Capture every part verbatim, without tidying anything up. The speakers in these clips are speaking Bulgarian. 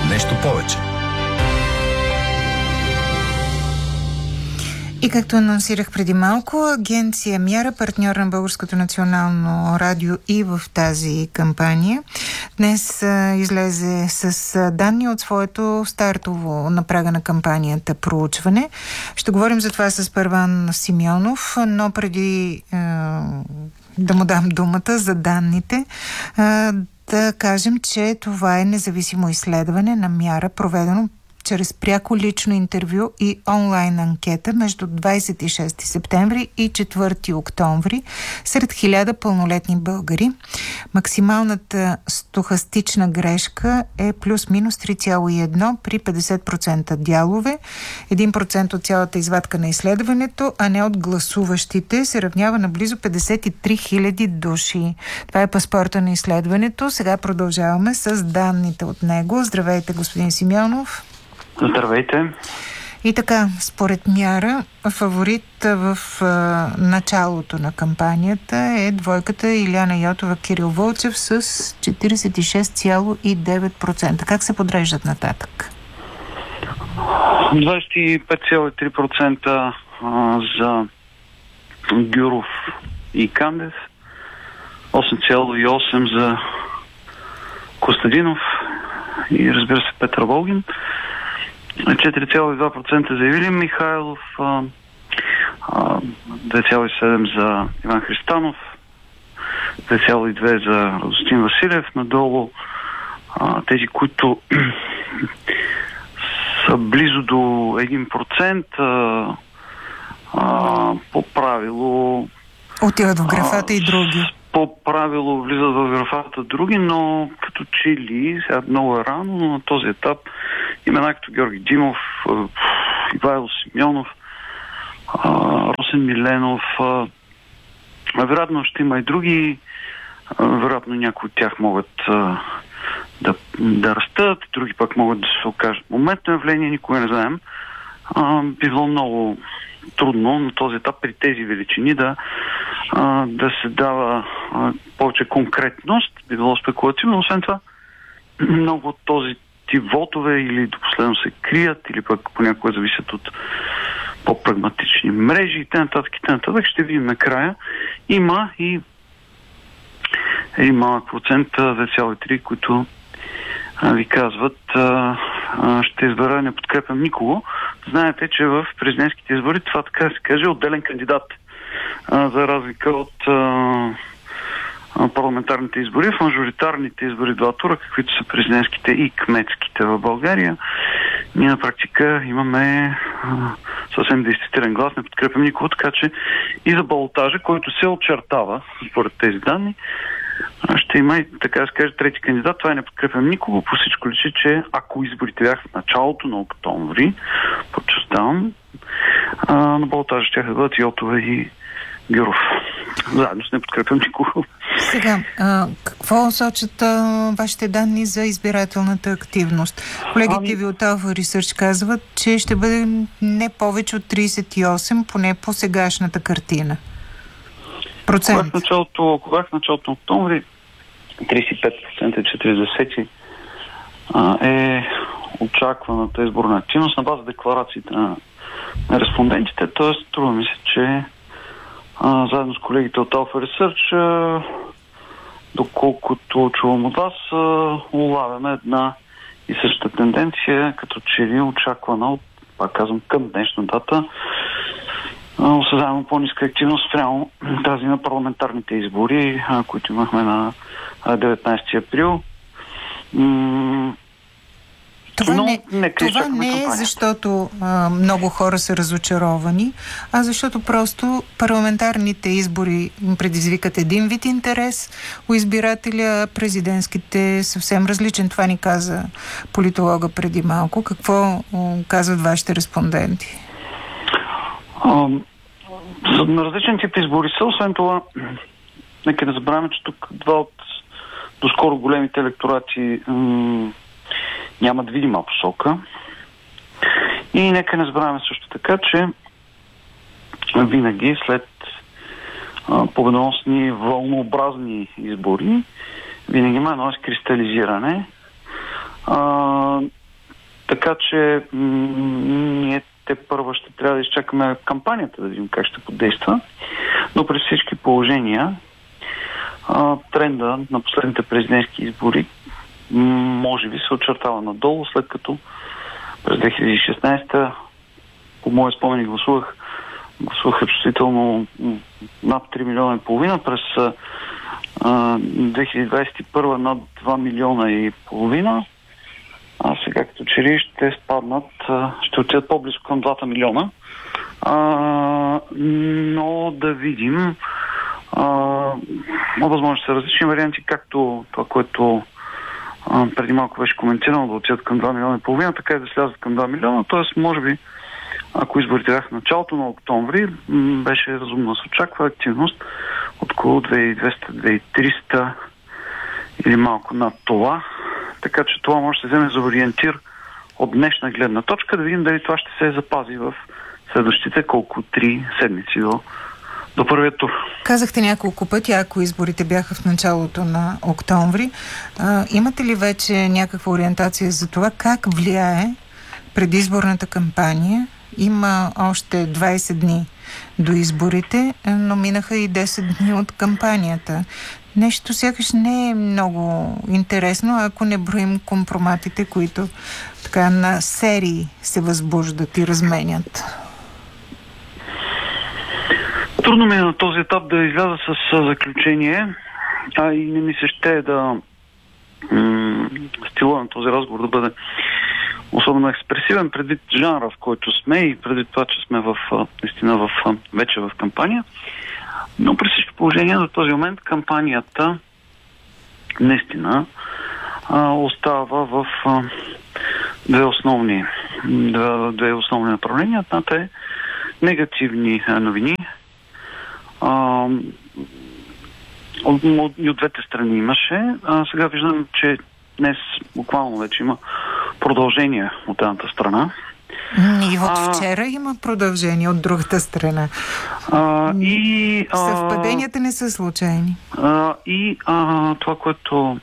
Нещо повече. И както анонсирах преди малко, агенция Мяра, партньор на Българското национално радио и в тази кампания, днес а, излезе с а, данни от своето стартово на прага на кампанията проучване. Ще говорим за това с Първан Симеонов, но преди а, да му дам думата за данните, а, да кажем, че това е независимо изследване на Мяра, проведено чрез пряко лично интервю и онлайн анкета между двадесет и шести септември и четвърти октомври сред хиляда пълнолетни българи. Максималната стохастична грешка е плюс-минус три цяло и едно при петдесет процента дялове. един процент от цялата извадка на изследването, а не от гласуващите, се равнява на близо петдесет и три хиляди души. Това е паспорта на изследването. Сега продължаваме с данните от него. Здравейте, господин Симеонов. Здравейте. И така, според Мяра, фаворит в а, началото на кампанията е двойката Илияна Йотова-Кирил Вълчев с четиридесет и шест цяло и девет процента. Как се подреждат нататък? двадесет и пет цяло и три процента за Гюров и Кандев, осем цяло и осем процента за Костадинов и, разбира се, Петър Волгин, четири цяло и два процента за Ивелин Михайлов, две цяло и седем процента за Иван Христанов, две цяло и две процента за Радостин Василев. Надолу тези, които са близо до един процент, по правило отиват в графата и други. По правило влизат в графата други, но като че ли, сега много е рано, но на този етап имена като Георги Димов, Ивайло Симеонов, Росен Миленов, вероятно ще има и други, вероятно някои от тях могат да, да растат, други пък могат да се окажат моментно явление, никога не знаем. Би било много трудно на този етап при тези величини да, да се дава повече конкретност, би било спекулативно. Освен това, много от този тип вотове или до последно се крият, или пък понякога зависят от по-прагматични мрежи и т.н. и т.н. Ще видим накрая. Има и един малък процент, две цяло и три, които а, ви казват а, а, ще избера, не подкрепям никого. Знаете, че в президентските избори това, така да се каже, отделен кандидат. А, за разлика от а, парламентарните избори, в мажоритарните избори два тура, каквито са президентските и кметските в България, ние на практика имаме а, съвсем действителен глас, не подкрепям никого, така че и за балотажа, който се очертава според тези данни, ще има и, така да се каже, трети кандидат. Това е не подкрепям никого. По всичко личи, че ако изборите бяха в началото на октомври, подчертавам, на балотажа ще бъдат Йотова и Гюров. Заедно с не подкрепям никого. Сега, а, какво сочат а, вашите данни за избирателната активност? Колегите ами... ви от Alpha Research казват, че ще бъде не повече от тридесет и осем, поне по сегашната картина. Процент. Когато в началото, когато в началото на октомври тридесет и пет процента четиридесет процента е очакваната изборна активност на база декларациите на, на респондентите. Тоест, трудно ми се, че а, заедно с колегите от Alpha Research, а, доколкото чувам от вас, а, улавяме една и съща тенденция, като че ли очаквана от, пак казвам, към днешна дата, осъзнаваме по-ниска активност спрямо тази на парламентарните избори, а, които имахме на деветнадесети април. М- Това Но, не, не, това не е защото а, много хора са разочаровани, а защото просто парламентарните избори предизвикат един вид интерес у избирателя, президентските съвсем различен. Това ни каза политолога преди малко. Какво а, казват вашите респонденти? А, на различен тип избори са. Освен това, нека не забравяме, че тук два от доскоро големите електорати м- нямат видима посока. И нека не забравяме също така, че винаги след а, победоносни вълнообразни избори винаги има едно изкристализиране. А, така че м- ние те първо ще трябва да изчакаме кампанията, да видим как ще подейства. Но при всички положения а, тренда на последните президентски избори м- може би се очертава надолу, след като през две хиляди и шестнадесета по моя спомени гласувах гласуваха чувствително над три милиона и половина, през а, две хиляди двадесет и първа над два милиона и половина, а сега като че ли ще спаднат, а, ще отидат по-близко към двата милиона. А, но да видим, а, възможно са различни варианти, както това, което а, преди малко беше коментирано, да отидат към два милиона и половина, така и да слязат към два милиона, т.е. може би ако изборите бяха в началото на октомври, м- беше разумно да се очаква активност от около две хиляди и двеста до две хиляди и триста или малко над това. Така че това може да се вземе за ориентир от днешна гледна точка, да видим дали това ще се запази в следващите колко три седмици до, до първия тур. Казахте няколко пъти, ако изборите бяха в началото на октомври. А, имате ли вече някаква ориентация за това как влияе предизборната кампания? Има още двадесет дни до изборите, но минаха и десет дни от кампанията. Нещо сякаш не е много интересно, ако не броим компроматите, които така на серии се възбуждат и разменят. Трудно ми е на този етап да изляза с заключение, а и не ми се ще да м- стила на този разговор да бъде особено експресивен предвид жанра, в който сме и предвид това, че сме в, наистина в, вече в кампания. Но при всички положения до този момент кампанията наистина а, остава в а, две основни две, две основни направления. Едната е негативни а, новини. А, от, от, и от двете страни имаше. А, сега виждам, че днес буквално вече има продължение от едната страна. И от а, вчера има продължение от другата страна. А, и, а, Съвпаденията не са случайни. А, и а, това, което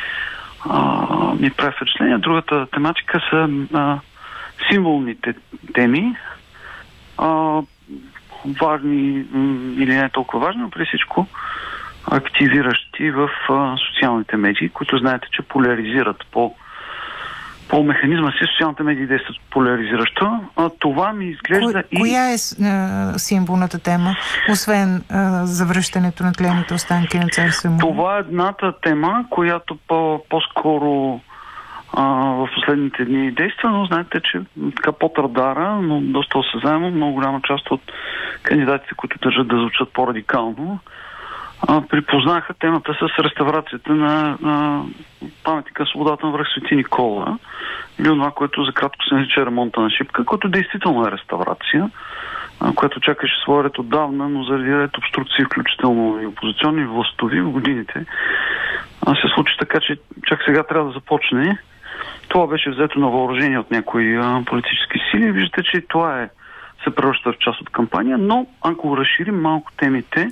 а, ми прави впечатление, другата тематика са а, символните теми. А, важни м- или не толкова важни, но при всичко активиращи в а, социалните медии, които знаете, че поляризират по по механизма си. Социалните медии действат поляризиращо. А това ми изглежда Ко, и... Коя е а, символната тема, освен а, завръщането на тлените останки на цар Самуил? Това е едната тема, която по, по-скоро а, в последните дни действа, но знаете, че така под радара, но доста осъзнаемо, много голяма част от кандидатите, които държат да звучат по-радикално, припознаха темата с реставрацията на, на паметника свободата на връх Свети Никола, или това, което за кратко се нарича ремонта на Шипка, което действително е реставрация, а, която чакаше своя ред отдавна, но заради ред обструкции, включително и опозиционни, и властови в годините, а, се случи така, че чак сега трябва да започне. Това беше взето на въоръжение от някои а, политически сили. Виждате, че това е, се превръща в част от кампания, но ако разширим малко темите,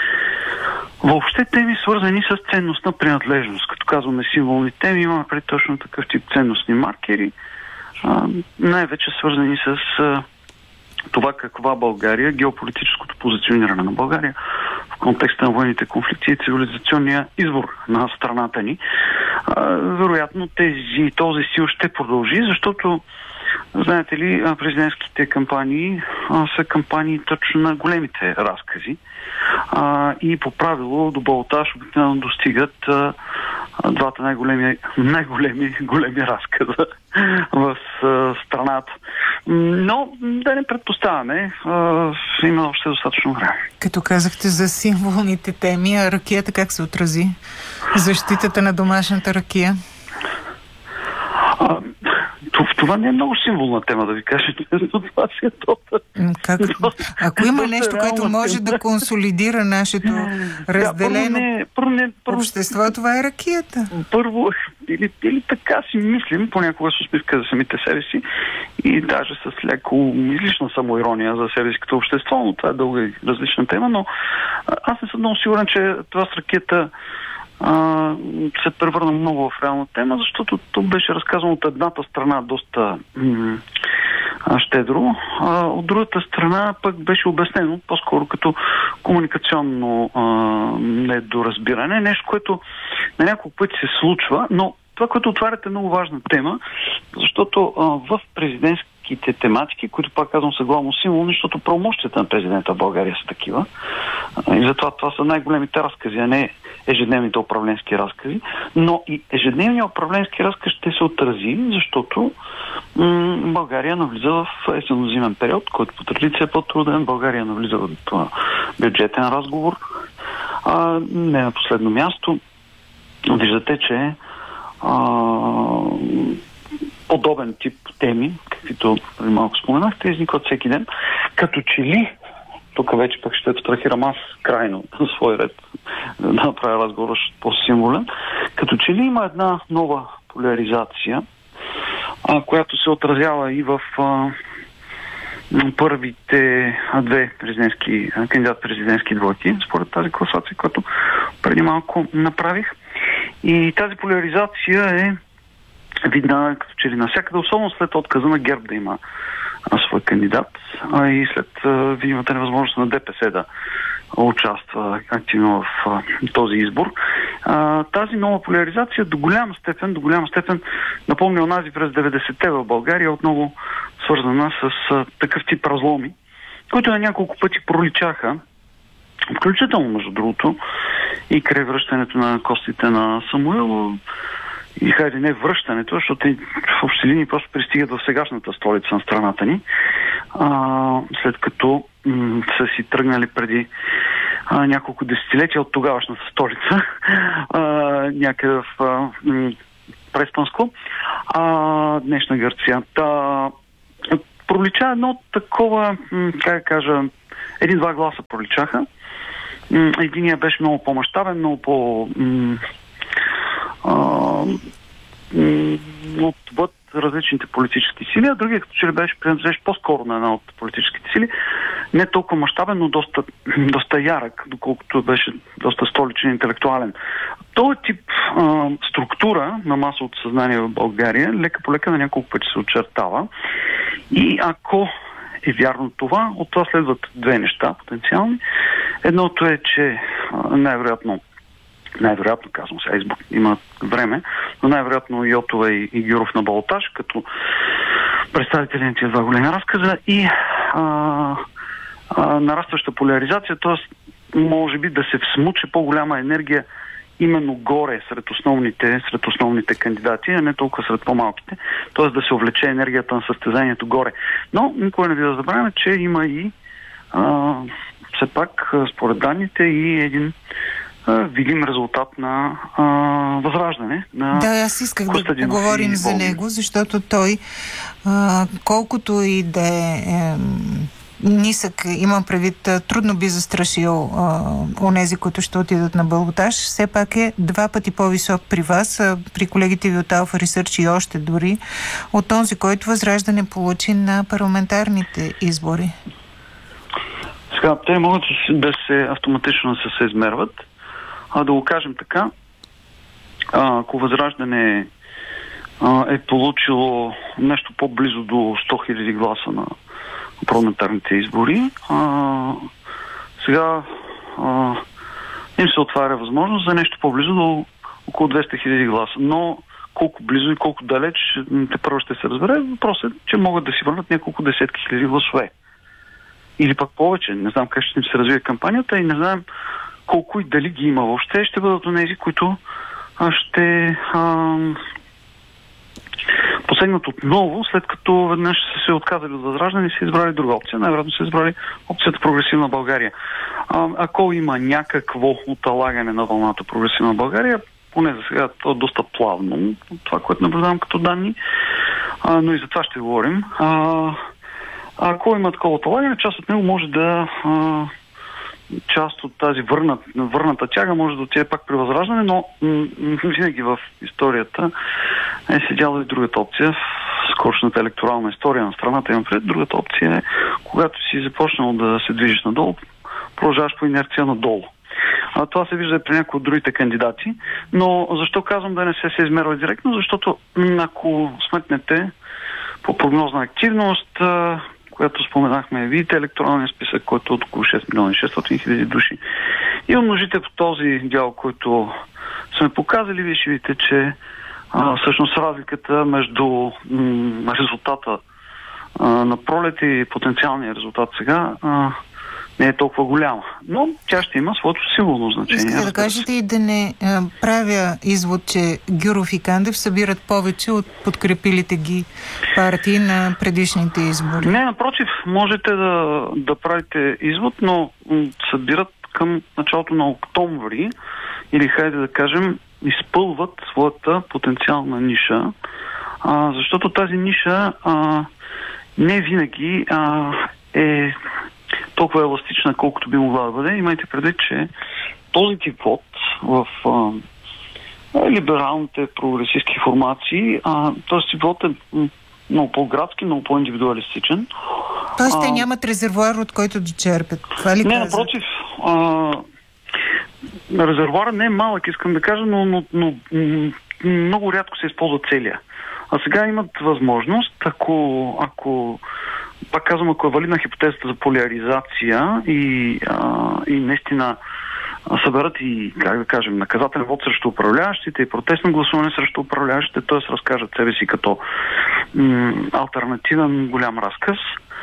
въобще теми свързани с ценностна принадлежност. Като казваме символни теми, имаме пред точно такъв тип ценностни маркери, а, най-вече свързани с а, това каква България, геополитическото позициониране на България в контекста на военните конфликти и цивилизационния избор на страната ни. А, вероятно тези, този стил ще продължи, защото знаете ли, президентските кампании а, са кампании точно на големите разкази. А, и по правило до балотаж обикновено достигат а, двата най-големи, най-големи големи разказа в а, страната. Но да не предпоставяме, а, има още достатъчно време. Като казахте за символните теми, а ракията как се отрази? Защитата на домашната ракия? А, това не е много символна тема, да ви кажа, но това си е доста. Как? Ако има нещо, което може да консолидира нашето разделено да, първо не, първо, общество, това е ракията. Първо, или, или така си мислим, понякога с усмивка за самите себе си и даже с леко излишна самоирония за себе си като общество, но това е дълга и различна тема, но аз не съм много сигурен, че това с ракета а, се превърна много в реална тема, защото тук беше разказано от едната страна доста м- щедро, а от другата страна пък беше обяснено по-скоро като комуникационно а, недоразбиране. Нещо, което на няколко пъти се случва, но това, което отваряте, е много важна тема, защото а, в президентските тематики, които пак казвам са главно символни, защото правомощията на президента в България са такива. А, и затова това са най-големите разкази, а не ежедневните управленски разкази. Но и ежедневният управленски разказ ще се отрази, защото м- България навлиза в есенно-зимен период, който по традиция е по-труден. България навлиза в това бюджетен разговор. А, не на последно място. Виждате, че Uh, подобен тип теми, каквито малко споменахте, изникват всеки ден. Като че ли, тук вече пък ще абстрахирам аз крайно на свой ред да направя разговор по-символен, като че ли има една нова поляризация, uh, която се отразява и в uh, първите две президентски, кандидат-президентски двойки, според тази класация, която преди малко направих. И тази поляризация е видна като че ли навсякъде, особено след отказа на ГЕРБ да има а, свой кандидат, а и след видимата невъзможност на ДПС да участва активно в а, този избор. А, тази нова поляризация до голяма степен, до голяма степен напомня онази през деветдесетте в България, отново свързана с а, такъв тип разломи, които на няколко пъти проличаха, включително, между другото, и край връщането на костите на Самуил, и хайде не връщането, защото те в общи линии просто пристигат в сегашната столица на страната ни, а, след като м- са си тръгнали преди а, няколко десетилетия от тогавашната столица, а, някъде в а, м- Преспанско, а, днешна Гърция. Та, пролича едно такова, м- как да кажа, един-два гласа проличаха. Единият беше много по-мащабен, много по... М- отвъд различните политически сили, а другия като че ли беше принадлежащ по-скоро на една от политическите сили. Не толкова мащабен, но доста, доста ярък, доколкото беше доста столичен, интелектуален. Този тип а, структура на масовото съзнание в България лека по лека на няколко пъти се очертава. И ако е вярно това, от това следват две неща потенциални. Едното е, че най-вероятно най-вероятно, казвам сега, избор има време, но най-вероятно Йотова и, и Гюров на балотаж, като представители на тези два големи разказа и а, а, нарастваща поляризация, т.е. може би да се всмуче по-голяма енергия именно горе сред основните, сред основните кандидати, а не толкова сред по-малките, т.е. да се увлече енергията на състезанието горе. Но никога не би да забравяме, че има и а, все пак, според данните, и един видим резултат на а, възраждане. На да, аз исках да поговорим за него, защото той, а, колкото и да е, е нисък, имам предвид, трудно би застрашил а, онези, които ще отидат на балотаж, все пак е два пъти по-висок при вас, а, при колегите ви от Alpha Research и още дори, от този, който Възраждане получи на парламентарните избори. Сега, те могат да се автоматично да се измерват. А да го кажем така, а, ако Възраждане а, е получило нещо по-близо до сто хиляди гласа на парламентарните избори, а, сега а, им се отваря възможност за нещо по-близо до около двеста хиляди гласа. Но колко близо и колко далеч те първо ще се разбере, въпросът е, че могат да си върнат няколко десетки хиляди гласове. Или пак повече. Не знам как ще им се развие кампанията и не знам колко и дали ги има въобще, ще бъдат онези, които а, ще а, посегнат отново, след като веднъж са се отказали от Възраждане и са избрали друга опция. Най-вероятно са избрали опцията Прогресивна България. А, ако има някакво оталагане на вълната Прогресивна България, поне за сега то е доста плавно, това, което наблюдавам като данни, а, но и за това ще говорим. А, ако има такова оталагане, част от него може да... А, част от тази върнат, върната тяга може да отиде пак при Възраждане, но м- винаги в историята е седяла и другата опция. В скорошната електорална история на страната имам пред. Другата опция е, когато си започнал да се движиш надолу, продължаваш по инерция надолу. А, това се вижда при някои от другите кандидати. Но защо казвам да не се се измерва директно? Защото ако сметнете по прогнозна активност, а, която споменахме, видите електронния списък, който е от около шест милиона и шестстотин хиляди души, и умножите по този дял, който сме показали, вие ще видите, че а, всъщност разликата между м- резултата а, на пролет и потенциалния резултат сега а, не е толкова голяма. Но тя ще има своето силно значение. Искате да кажете и да не а, правя извод, че Гюров и Кандев събират повече от подкрепилите ги партии на предишните избори? Не, напротив, можете да, да правите извод, но м- събират към началото на октомври или, хайде да кажем, изпълват своята потенциална ниша, а, защото тази ниша а, не винаги а, е толкова еластична, колкото би могла да бъде. Имайте предвид, че този тип вод в а, либералните прогресистски формации, а, този тип вод е много по-градски, много по-индивидуалистичен. Тоест те нямат резервуар, от който да черпят. Това ли не, каза? напротив. А, резервуара не е малък, искам да кажа, но, но, но много рядко се използва целия. А сега имат възможност, ако, ако пак казвам, ако е валидна хипотезата за поляризация и, а, и наистина съберат и, как да кажем, наказателен вод срещу управляващите и протестно гласуване срещу управляващите, т.е. разкажат себе си като м- алтернативен голям разказ,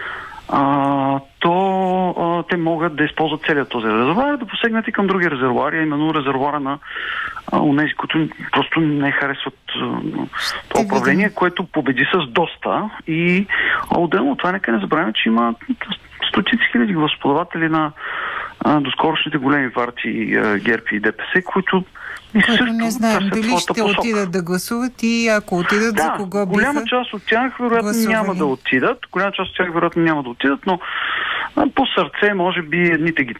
а, то а, те могат да използват целият този резервуар, да посегнат и към други резервуари, а именно резервуара на онези, които просто не харесват това управление, което победи с доста. И отделно от това нека не забравяме, че има стотици хиляди гласоподаватели на а, доскорошните големи партии а, ГЕРБ и ДПС, които и Което също не знаем дали ще посока. Отидат да гласуват и ако отидат, да, за кого биха голяма част от тях вероятно гласували. няма да отидат. Голяма част от тях вероятно няма да отидат, но а, по сърце може би едните ги